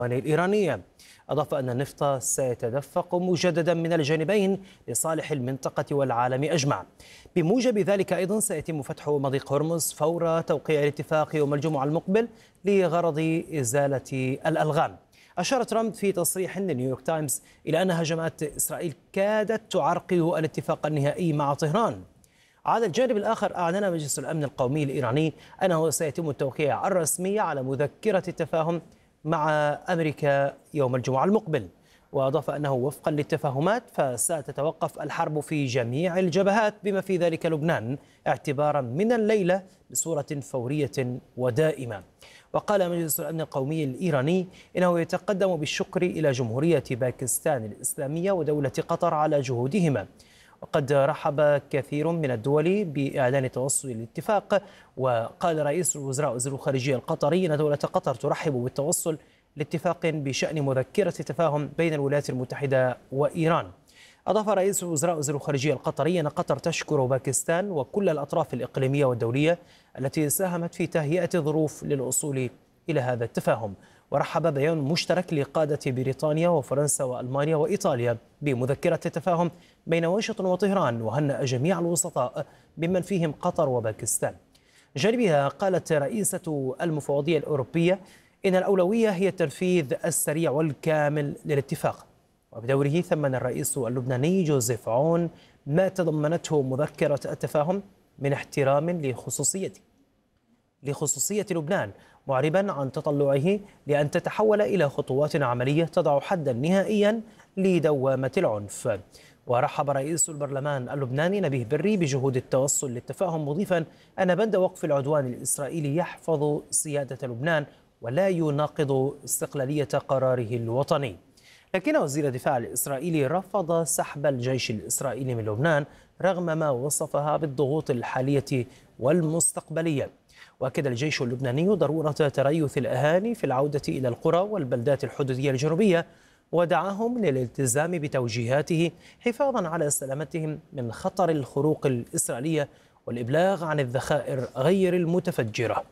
الإيرانية. أضاف أن النفط سيتدفق مجددا من الجانبين لصالح المنطقة والعالم أجمع. بموجب ذلك أيضا سيتم فتح مضيق هرمز فور توقيع الاتفاق يوم الجمعة المقبل لغرض إزالة الألغام. أشار ترامب في تصريح لنيويورك تايمز إلى أن هجمات إسرائيل كادت تعرقل الاتفاق النهائي مع طهران. على الجانب الآخر أعلن مجلس الأمن القومي الإيراني أنه سيتم التوقيع الرسمي على مذكرة التفاهم مع أمريكا يوم الجمعة المقبل. وأضاف أنه وفقا للتفاهمات فستتوقف الحرب في جميع الجبهات بما في ذلك لبنان اعتبارا من الليلة بصورة فورية ودائمة. وقال مجلس الأمن القومي الإيراني إنه يتقدم بالشكر إلى جمهورية باكستان الإسلامية ودولة قطر على جهودهما. وقد رحب كثير من الدول بإعلان توصل الاتفاق. وقال رئيس الوزراء وزير الخارجية القطري أن دولة قطر ترحب بالتوصل لاتفاق بشأن مذكرة تفاهم بين الولايات المتحدة وإيران. أضاف رئيس الوزراء وزير الخارجية القطري أن قطر تشكر باكستان وكل الأطراف الإقليمية والدولية التي ساهمت في تهيئة الظروف للوصول إلى هذا التفاهم. ورحب بيان مشترك لقادة بريطانيا وفرنسا وألمانيا وإيطاليا بمذكرة التفاهم بين واشنطن وطهران، وهنأ جميع الوسطاء بمن فيهم قطر وباكستان. جانبها قالت رئيسة المفوضية الأوروبية إن الأولوية هي التنفيذ السريع والكامل للاتفاق. وبدوره ثمن الرئيس اللبناني جوزيف عون ما تضمنته مذكرة التفاهم من احترام لخصوصية لبنان، معربا عن تطلعه لأن تتحول إلى خطوات عملية تضع حدا نهائيا لدوامة العنف. ورحب رئيس البرلمان اللبناني نبيه بري بجهود التوصل للتفاهم، مضيفا أن بند وقف العدوان الإسرائيلي يحفظ سيادة لبنان ولا يناقض استقلالية قراره الوطني. لكن وزير الدفاع الإسرائيلي رفض سحب الجيش الإسرائيلي من لبنان رغم ما وصفها بالضغوط الحالية والمستقبلية. وأكد الجيش اللبناني ضرورة تريث الأهالي في العودة إلى القرى والبلدات الحدودية الجنوبية، ودعاهم للالتزام بتوجيهاته حفاظا على سلامتهم من خطر الخروق الإسرائيلية والإبلاغ عن الذخائر غير المتفجرة.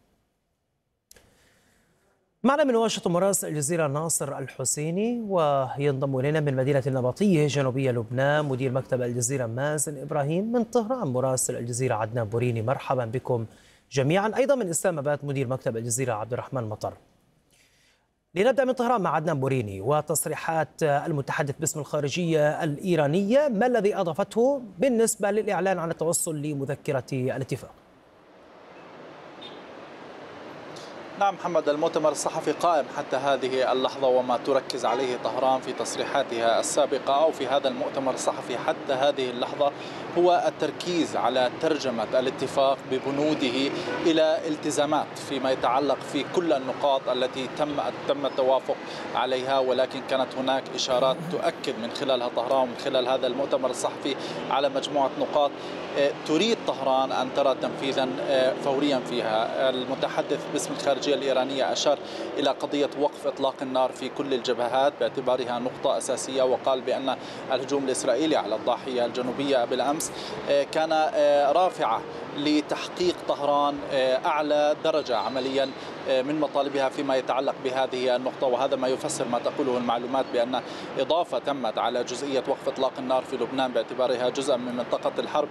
معنا من واشنطن مراسل الجزيرة ناصر الحسيني، وينضم إلينا من مدينة النبطية جنوبية لبنان مدير مكتب الجزيرة مازن إبراهيم، من طهران مراسل الجزيرة عدنان بوريني. مرحبا بكم جميعا. أيضا من إسلام آباد مدير مكتب الجزيرة عبد الرحمن مطر. لنبدأ من طهران مع عدنان بوريني وتصريحات المتحدث باسم الخارجية الإيرانية، ما الذي أضافته بالنسبة للإعلان عن التوصل لمذكرة الاتفاق؟ نعم محمد، المؤتمر الصحفي قائم حتى هذه اللحظة، وما تركز عليه طهران في تصريحاتها السابقة أو في هذا المؤتمر الصحفي حتى هذه اللحظة هو التركيز على ترجمة الاتفاق ببنوده إلى التزامات فيما يتعلق في كل النقاط التي تم التوافق عليها، ولكن كانت هناك إشارات تؤكد من خلالها طهران ومن خلال هذا المؤتمر الصحفي على مجموعة نقاط تريد طهران أن ترى تنفيذا فوريا فيها. المتحدث باسم الخارجية الإيرانية أشار إلى قضية وقف إطلاق النار في كل الجبهات باعتبارها نقطة أساسية، وقال بأن الهجوم الإسرائيلي على الضاحية الجنوبية بالأمس كان رافعة لتحقيق طهران أعلى درجة عمليا من مطالبها فيما يتعلق بهذه النقطة. وهذا ما يفسر ما تقوله المعلومات بأن إضافة تمت على جزئية وقف إطلاق النار في لبنان باعتبارها جزءا من منطقة الحرب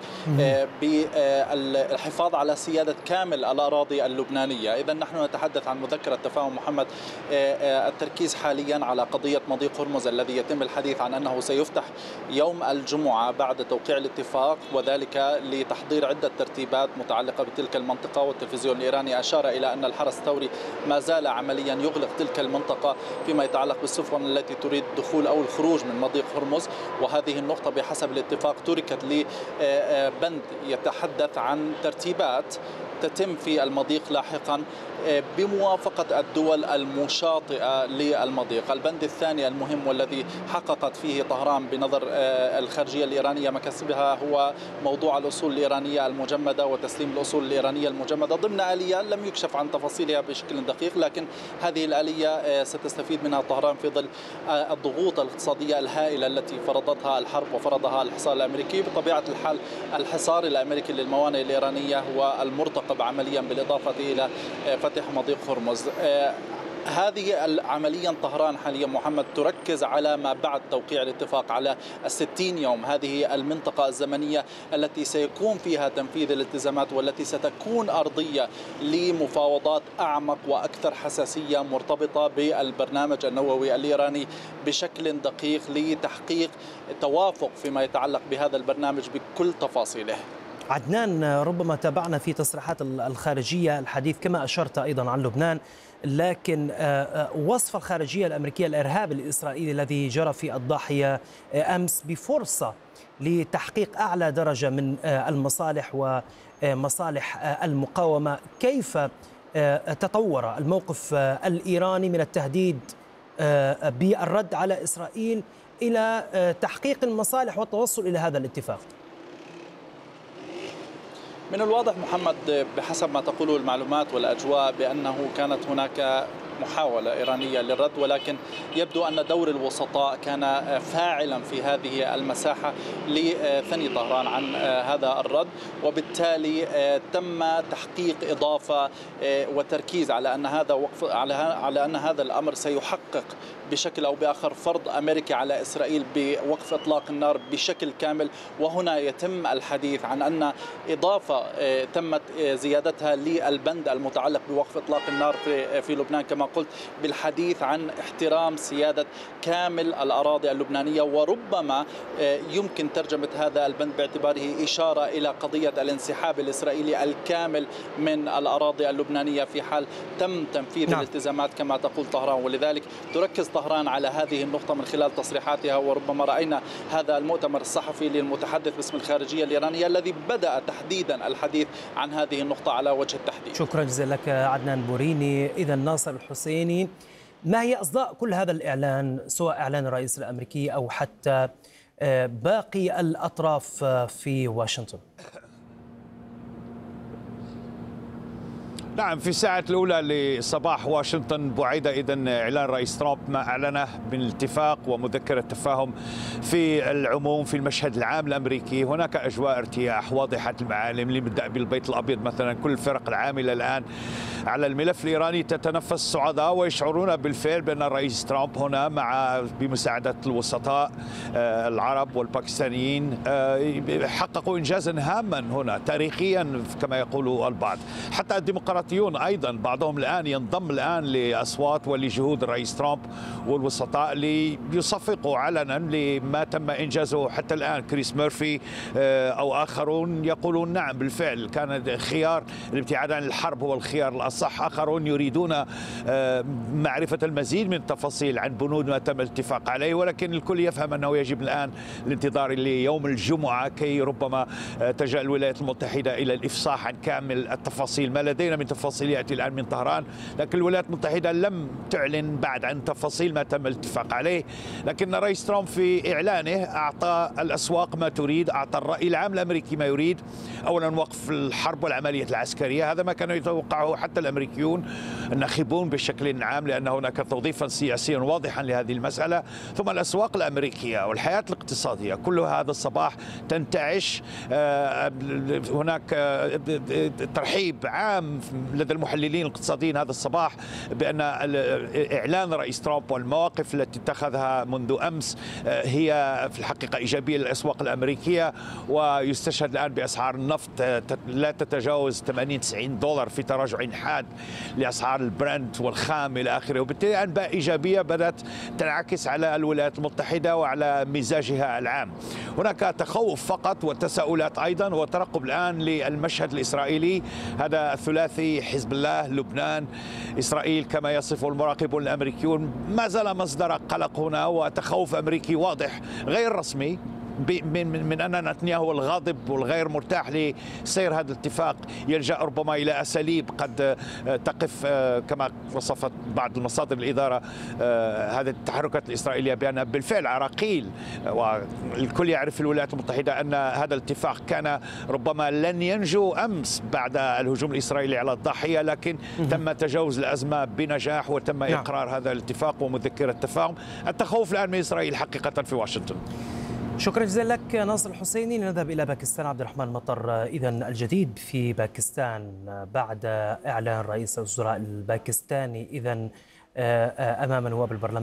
بالحفاظ على سيادة كامل الأراضي اللبنانية. إذا نحن نتحدث عن مذكرة تفاهم محمد، التركيز حاليا على قضية مضيق هرمز الذي يتم الحديث عن أنه سيفتح يوم الجمعة بعد توقيع الاتفاق، وذلك لتحضير عدة ترتيبات متعلقة بتلك المنطقة. والتلفزيون الإيراني أشار إلى أن الحرس الثوري ما زال عمليا يغلق تلك المنطقة فيما يتعلق بالسفن التي تريد الدخول أو الخروج من مضيق هرمز، وهذه النقطة بحسب الاتفاق تركت لبند يتحدث عن ترتيبات تتم في المضيق لاحقا بموافقة الدول المشاطئة للمضيق. البند الثاني المهم والذي حققت فيه طهران بنظر الخارجية الإيرانية مكاسبها هو موضوع الأصول الإيرانية المجمدة وتسليم الأصول الإيرانية المجمدة ضمن آلية لم يكشف عن تفاصيلها بشكل دقيق، لكن هذه الآلية ستستفيد منها طهران في ظل الضغوط الاقتصادية الهائلة التي فرضتها الحرب وفرضها الحصار الأمريكي. بطبيعة الحال الحصار الأمريكي للموانئ الإيرانية هو المرتقب عمليا بالإضافة إلى فتح مضيق هرمز. هذه عمليا طهران حاليا محمد تركز على ما بعد توقيع الاتفاق على 60 يوم. هذه المنطقة الزمنية التي سيكون فيها تنفيذ الالتزامات والتي ستكون أرضية لمفاوضات أعمق وأكثر حساسية مرتبطة بالبرنامج النووي الإيراني بشكل دقيق لتحقيق توافق فيما يتعلق بهذا البرنامج بكل تفاصيله. عدنان، ربما تابعنا في تصريحات الخارجية الحديث كما أشرت أيضا عن لبنان، لكن وصف الخارجية الأمريكية الإرهاب الإسرائيلي الذي جرى في الضاحية أمس بفرصة لتحقيق أعلى درجة من المصالح ومصالح المقاومة، كيف تطور الموقف الإيراني من التهديد بالرد على إسرائيل إلى تحقيق المصالح والتوصل إلى هذا الاتفاق؟ من الواضح محمد بحسب ما تقوله المعلومات والأجواء بأنه كانت هناك محاولة إيرانية للرد، ولكن يبدو أن دور الوسطاء كان فاعلا في هذه المساحة لثني طهران عن هذا الرد، وبالتالي تم تحقيق إضافة وتركيز على أن هذا على أن هذا الأمر سيحقق بشكل أو بآخر فرض أمريكي على إسرائيل بوقف إطلاق النار بشكل كامل. وهنا يتم الحديث عن أن إضافة تمت زيادتها للبند المتعلق بوقف إطلاق النار في لبنان، كما قلت بالحديث عن احترام سيادة كامل الأراضي اللبنانية، وربما يمكن ترجمة هذا البند باعتباره إشارة إلى قضية الانسحاب الإسرائيلي الكامل من الأراضي اللبنانية في حال تم تنفيذ الالتزامات كما تقول طهران. ولذلك تركز طهران على هذه النقطة من خلال تصريحاتها، وربما رأينا هذا المؤتمر الصحفي للمتحدث باسم الخارجية الإيرانية الذي بدأ تحديدا الحديث عن هذه النقطة على وجه التحديد. شكرا جزيلا لك عدنان بوريني. إذا ناصر الحسيني، ما هي أصداء كل هذا الإعلان، سواء إعلان الرئيس الأمريكي أو حتى باقي الأطراف في واشنطن؟ نعم، في الساعة الأولى لصباح واشنطن بعيد إذن إعلان رئيس ترامب ما أعلنه من اتفاق ومذكرة تفاهم في العموم في المشهد العام الأمريكي. هناك أجواء ارتياح واضحة المعالم اللي بدأ بالبيت الأبيض مثلا. كل الفرق العاملة الآن على الملف الإيراني تتنفس صعداء ويشعرون بالفعل بأن الرئيس ترامب هنا بمساعدة الوسطاء العرب والباكستانيين حققوا إنجازا هاما هنا تاريخيا كما يقول البعض. حتى الديمقراطيون أيضا بعضهم الآن ينضم الآن لأصوات ولجهود الرئيس ترامب والوسطاء ليصفقوا علنا لما تم إنجازه حتى الآن. كريس ميرفي أو آخرون يقولون نعم بالفعل كان خيار الابتعاد عن الحرب هو الخيار الأصح. آخرون يريدون معرفة المزيد من التفاصيل عن بنود ما تم الاتفاق عليه، ولكن الكل يفهم أنه يجب الآن الانتظار ليوم الجمعة كي ربما تلجأ الولايات المتحدة إلى الإفصاح عن كامل التفاصيل. ما لدينا من تفاصيل يأتي الآن من طهران، لكن الولايات المتحدة لم تعلن بعد عن تفاصيل ما تم الاتفاق عليه. لكن رئيس ترامب في إعلانه أعطى الأسواق ما تريد، أعطى الرأي العام الأمريكي ما يريد. أولا وقف الحرب والعملية العسكرية، هذا ما كانوا يتوقعه حتى الأمريكيون الناخبون بشكل عام لأن هناك توظيفا سياسيا واضحا لهذه المسألة. ثم الأسواق الأمريكية والحياة الاقتصادية كلها هذا الصباح تنتعش. هناك ترحيب عام لدى المحللين الاقتصاديين هذا الصباح بأن إعلان رئيس ترامب والمواقف التي اتخذها منذ أمس هي في الحقيقة إيجابية للأسواق الأمريكية. ويستشهد الآن بأسعار النفط لا تتجاوز 80-90 دولار في تراجع حاد لأسعار البرنت والخام إلى آخره. وبالتالي أنباء إيجابية بدأت تنعكس على الولايات المتحدة وعلى مزاجها العام. هناك تخوف فقط وتساؤلات أيضا وترقب الآن للمشهد الإسرائيلي. هذا الثلاثي حزب الله لبنان إسرائيل كما يصفه المراقبون الأمريكيون ما زال مصدر قلق هنا وتخوف أمريكي واضح غير رسمي من أن نتنياهو الغاضب والغير مرتاح لسير هذا الاتفاق يلجأ ربما إلى أساليب قد تقف كما وصفت بعض المصادر الإدارة هذه التحركات الإسرائيلية بأنها بالفعل عراقيل. والكل يعرف في الولايات المتحدة أن هذا الاتفاق كان ربما لن ينجو أمس بعد الهجوم الإسرائيلي على الضاحية، لكن تم تجاوز الأزمة بنجاح وتم إقرار هذا الاتفاق ومذكرة تفاهم. التخوف الآن من إسرائيل حقيقة في واشنطن. شكرا جزيلا لك ناصر الحسيني. نذهب إلى باكستان. عبد الرحمن مطر، إذا الجديد في باكستان بعد إعلان رئيس الوزراء الباكستاني إذا أمام نواب البرلمان